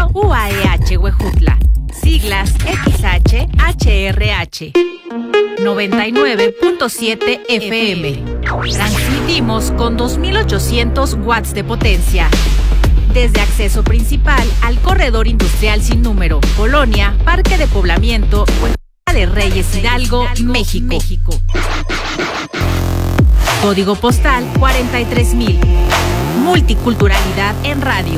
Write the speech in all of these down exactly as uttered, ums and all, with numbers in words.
Radio U A E H Huejutla, siglas X H H R H, noventa y nueve punto siete F M. Transmitimos con dos mil ochocientos watts de potencia. Desde acceso principal al corredor industrial sin número, Colonia, Parque de Poblamiento, Huejutla de Reyes Hidalgo, México. México. Código postal cuarenta y tres mil. Multiculturalidad en radio.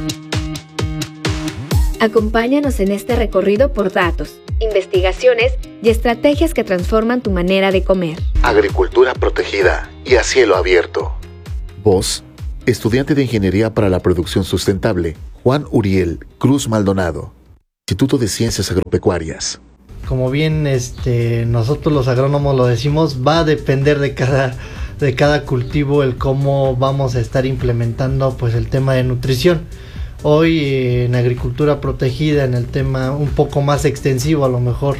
Acompáñanos en este recorrido por datos, investigaciones y estrategias que transforman tu manera de comer. Agricultura protegida y a cielo abierto. Voz, estudiante de Ingeniería para la Producción Sustentable, Juan Uriel Cruz Maldonado, Instituto de Ciencias Agropecuarias. Como bien este, nosotros los agrónomos lo decimos, va a depender de cada, de cada cultivo el cómo vamos a estar implementando pues, el tema de nutrición. Hoy eh, en agricultura protegida, en el tema un poco más extensivo, a lo mejor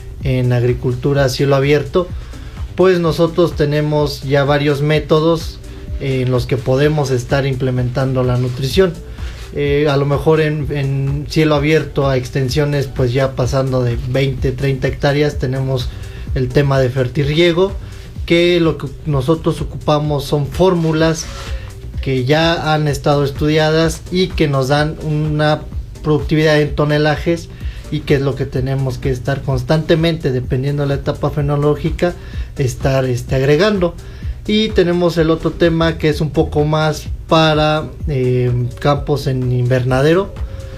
en agricultura a cielo abierto, pues nosotros tenemos ya varios métodos eh, en los que podemos estar implementando la nutrición. Eh, a lo mejor en, en cielo abierto a extensiones pues ya pasando de veinte, treinta hectáreas tenemos el tema de fertirriego, que lo que nosotros ocupamos son fórmulas que ya han estado estudiadas y que nos dan una productividad en tonelajes, y que es lo que tenemos que estar constantemente, dependiendo de la etapa fenológica, estar este, agregando. Y tenemos el otro tema que es un poco más para eh, campos en invernadero,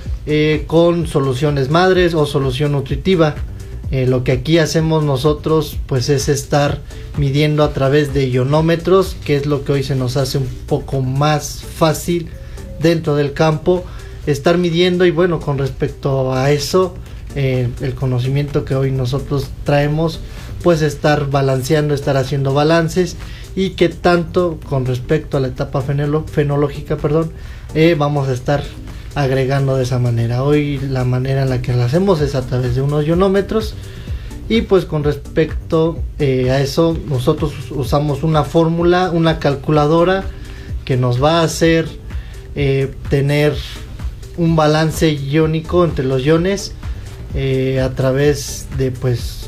eh, con soluciones madres o solución nutritiva. Eh, lo que aquí hacemos nosotros pues es estar midiendo a través de ionómetros, que es lo que hoy se nos hace un poco más fácil dentro del campo, estar midiendo. Y bueno, con respecto a eso, eh, el conocimiento que hoy nosotros traemos, pues estar balanceando, estar haciendo balances, y que tanto con respecto a la etapa fenolo- fenológica, perdón, eh, vamos a estar agregando de esa manera. Hoy la manera en la que lo hacemos es a través de unos ionómetros, y pues con respecto eh, a eso nosotros usamos una fórmula, una calculadora que nos va a hacer eh, tener un balance iónico entre los iones eh, a través de pues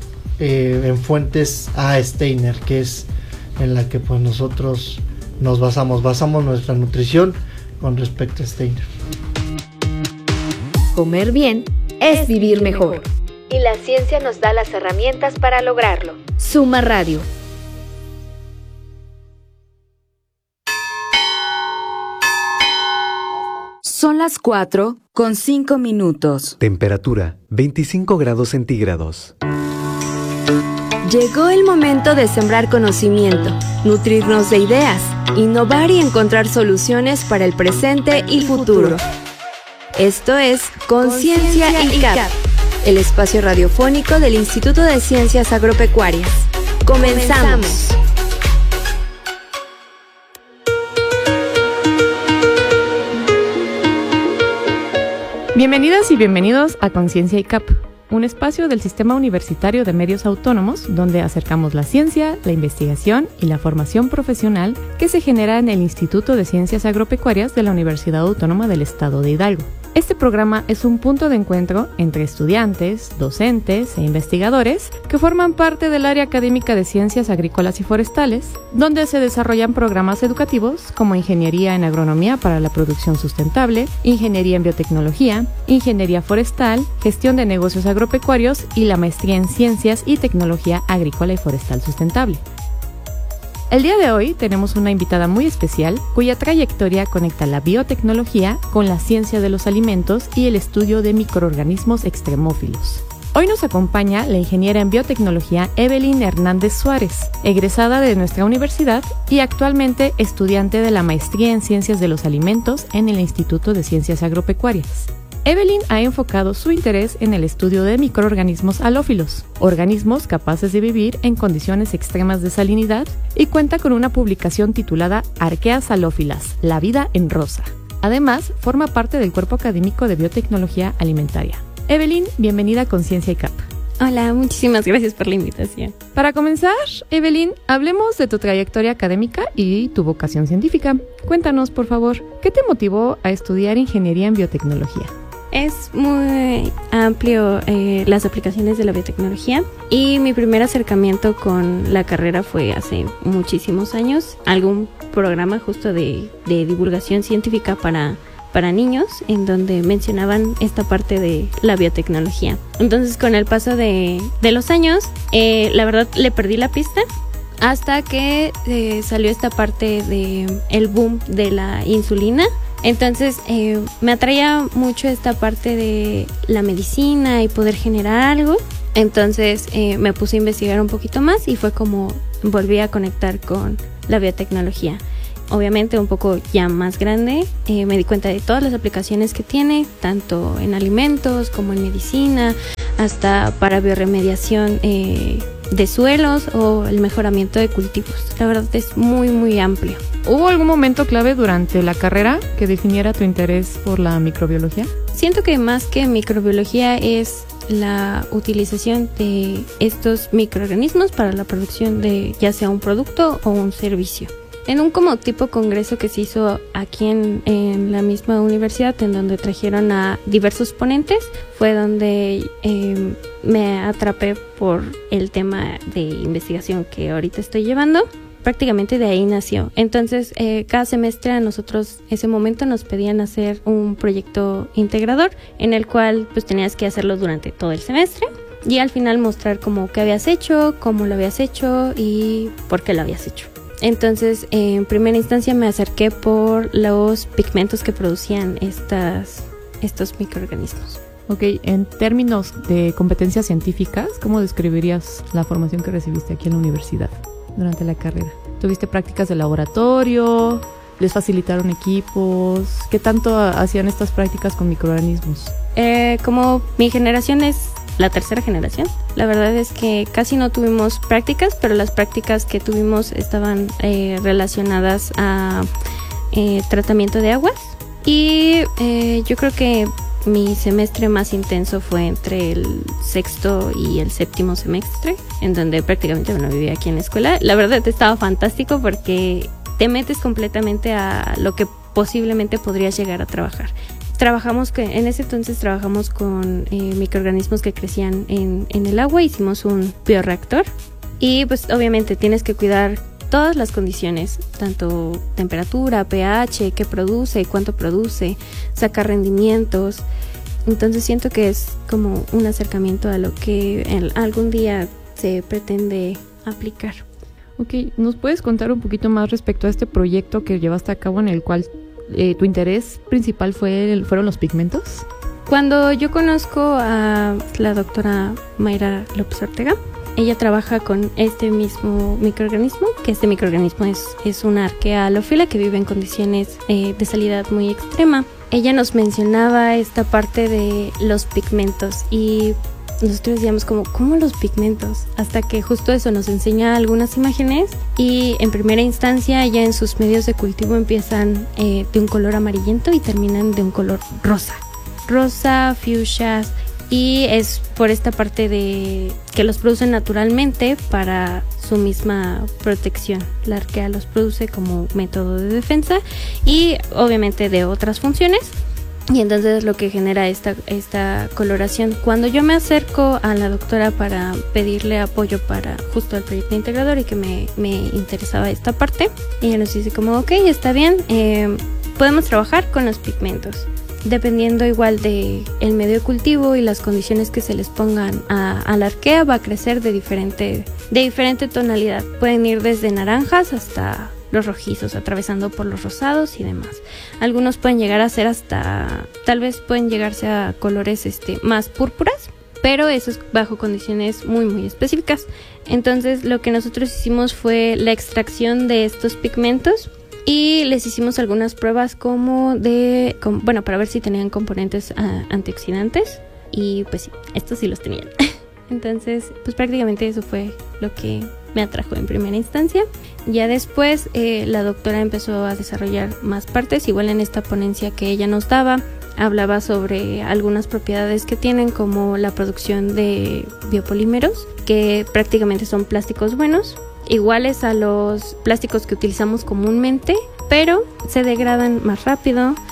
eh, en fuentes A. Steiner, que es en la que pues nosotros nos basamos, basamos nuestra nutrición con respecto a Steiner. Comer bien es vivir mejor, y la ciencia nos da las herramientas para lograrlo. Suma Radio. Son las cuatro con cinco minutos. Temperatura veinticinco grados centígrados. Llegó el momento de sembrar conocimiento, nutrirnos de ideas, innovar y encontrar soluciones para el presente y futuro. Esto es Conciencia I C A P, el espacio radiofónico del Instituto de Ciencias Agropecuarias. Comenzamos. Bienvenidas y bienvenidos a Conciencia I C A P, un espacio del Sistema Universitario de Medios Autónomos donde acercamos la ciencia, la investigación y la formación profesional que se genera en el Instituto de Ciencias Agropecuarias de la Universidad Autónoma del Estado de Hidalgo. Este programa es un punto de encuentro entre estudiantes, docentes e investigadores que forman parte del área académica de Ciencias Agrícolas y Forestales, donde se desarrollan programas educativos como Ingeniería en Agronomía para la Producción Sustentable, Ingeniería en Biotecnología, Ingeniería Forestal, Gestión de Negocios Agropecuarios y la Maestría en Ciencias y Tecnología Agrícola y Forestal Sustentable. El día de hoy tenemos una invitada muy especial cuya trayectoria conecta la biotecnología con la ciencia de los alimentos y el estudio de microorganismos extremófilos. Hoy nos acompaña la ingeniera en biotecnología Evelyn Hernández Suárez, egresada de nuestra universidad y actualmente estudiante de la maestría en Ciencias de los Alimentos en el Instituto de Ciencias Agropecuarias. Evelyn ha enfocado su interés en el estudio de microorganismos halófilos, organismos capaces de vivir en condiciones extremas de salinidad, y cuenta con una publicación titulada Arqueas halófilas, la vida en rosa. Además, forma parte del cuerpo académico de biotecnología alimentaria. Evelyn, bienvenida a Conciencia I C A P. Hola, muchísimas gracias por la invitación. Para comenzar, Evelyn, hablemos de tu trayectoria académica y tu vocación científica. Cuéntanos, por favor, ¿qué te motivó a estudiar ingeniería en biotecnología? Es muy amplio eh, las aplicaciones de la biotecnología y mi primer acercamiento con la carrera fue hace muchísimos años. Algún programa justo de, de divulgación científica para, para niños en donde mencionaban esta parte de la biotecnología. Entonces con el paso de, de los años, eh, la verdad le perdí la pista. Hasta que eh, salió esta parte de el boom de la insulina. Entonces eh, me atraía mucho esta parte de la medicina y poder generar algo. Entonces eh, me puse a investigar un poquito más y fue como volví a conectar con la biotecnología. Obviamente un poco ya más grande, eh, me di cuenta de todas las aplicaciones que tiene, tanto en alimentos como en medicina, hasta para bioremediación eh, de suelos o el mejoramiento de cultivos. La verdad es muy muy amplio. ¿Hubo algún momento clave durante la carrera que definiera tu interés por la microbiología? Siento que más que microbiología es la utilización de estos microorganismos para la producción de ya sea un producto o un servicio. En un como tipo congreso que se hizo aquí en, en la misma universidad, en donde trajeron a diversos ponentes, fue donde eh, me atrapé por el tema de investigación que ahorita estoy llevando. Prácticamente de ahí nació. Entonces, eh, cada semestre a nosotros, ese momento nos pedían hacer un proyecto integrador, en el cual pues tenías que hacerlo durante todo el semestre y al final mostrar como qué habías hecho, cómo lo habías hecho y por qué lo habías hecho. Entonces, eh, en primera instancia me acerqué por los pigmentos que producían estas, estos microorganismos. Ok, en términos de competencias científicas, ¿cómo describirías la formación que recibiste aquí en la universidad durante la carrera? ¿Tuviste prácticas de laboratorio? ¿Les facilitaron equipos? ¿Qué tanto hacían estas prácticas con microorganismos? Eh, como mi generación es la tercera generación, la verdad es que casi no tuvimos prácticas, pero las prácticas que tuvimos estaban eh, relacionadas a eh, tratamiento de aguas y eh, yo creo que mi semestre más intenso fue entre el sexto y el séptimo semestre, en donde prácticamente bueno, vivía aquí en la escuela. La verdad estaba fantástico porque te metes completamente a lo que posiblemente podrías llegar a trabajar. Trabajamos, que en ese entonces trabajamos con eh, microorganismos que crecían en, en el agua, hicimos un bioreactor y pues obviamente tienes que cuidar todas las condiciones, tanto temperatura, pH, qué produce, cuánto produce, sacar rendimientos. Entonces siento que es como un acercamiento a lo que en, algún día se pretende aplicar. Ok, ¿nos puedes contar un poquito más respecto a este proyecto que llevaste a cabo en el cual eh, tu interés principal fue fueron los pigmentos? Cuando yo conozco a la doctora Mayra López Ortega, ella trabaja con este mismo microorganismo, que este microorganismo es, es una arquea halófila que vive en condiciones eh, de salinidad muy extrema. Ella nos mencionaba esta parte de los pigmentos y nosotros decíamos como, ¿cómo los pigmentos? Hasta que justo eso nos enseña algunas imágenes y en primera instancia ya en sus medios de cultivo empiezan eh, de un color amarillento y terminan de un color rosa. Rosa, fuchsias. Y es por esta parte de que los producen naturalmente para su misma protección. La arquea los produce como método de defensa y obviamente de otras funciones. Y entonces es lo que genera esta, esta coloración. Cuando yo me acerco a la doctora para pedirle apoyo para justo el proyecto integrador y que me, me interesaba esta parte, ella nos dice como, ok, está bien, eh, podemos trabajar con los pigmentos. Dependiendo igual de el medio de cultivo y las condiciones que se les pongan a, a la arquea, va a crecer de diferente, de diferente tonalidad. Pueden ir desde naranjas hasta los rojizos, atravesando por los rosados y demás. Algunos pueden llegar a ser hasta, tal vez pueden llegarse a colores este, más púrpuras, pero eso es bajo condiciones muy muy específicas. Entonces lo que nosotros hicimos fue la extracción de estos pigmentos y les hicimos algunas pruebas como de, como, bueno, para ver si tenían componentes uh, antioxidantes y pues sí, estos sí los tenían. Entonces, pues prácticamente eso fue lo que me atrajo en primera instancia. Ya después eh, la doctora empezó a desarrollar más partes, igual en esta ponencia que ella nos daba, hablaba sobre algunas propiedades que tienen como la producción de biopolímeros, que prácticamente son plásticos buenos, iguales a los plásticos que utilizamos comúnmente, pero se degradan más rápido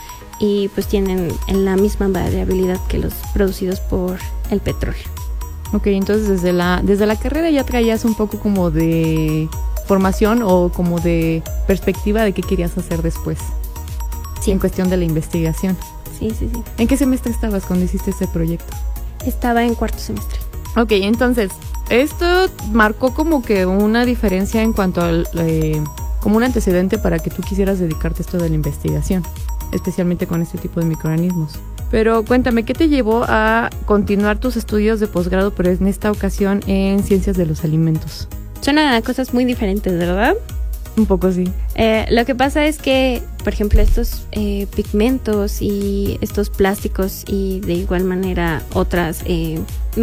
y pues tienen la misma variabilidad que los producidos por el petróleo. Ok, entonces desde la, desde la carrera ya traías un poco como de formación o como de perspectiva de qué querías hacer después. Sí. En cuestión de la investigación. Sí, sí, sí. ¿En qué semestre estabas cuando hiciste este proyecto? Estaba en cuarto semestre. Ok, entonces, esto marcó como que una diferencia en cuanto al, eh, como un antecedente para que tú quisieras dedicarte a esto de la investigación, especialmente con este tipo de microorganismos. Pero cuéntame, ¿qué te llevó a continuar tus estudios de posgrado, pero en esta ocasión en ciencias de los alimentos? Son cosas muy diferentes, ¿verdad? Un poco sí. Eh, lo que pasa es que, por ejemplo, estos eh, pigmentos y estos plásticos y de igual manera otras eh,